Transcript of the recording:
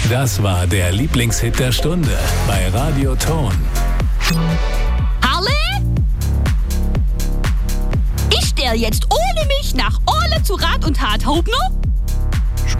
Das war der Lieblingshit der Stunde bei Radio Ton. Harle? Ich stell jetzt ohne mich nach Orle zu Rat und Tat. Hauptner?